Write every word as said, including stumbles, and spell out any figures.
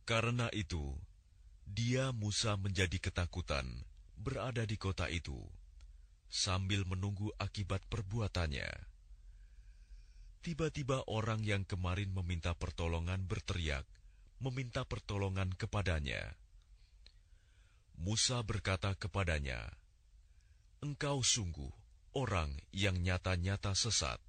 Karena itu, dia Musa menjadi ketakutan berada di kota itu, sambil menunggu akibat perbuatannya. Tiba-tiba orang yang kemarin meminta pertolongan berteriak, meminta pertolongan kepadanya. Musa berkata kepadanya, "Engkau sungguh orang yang nyata-nyata sesat.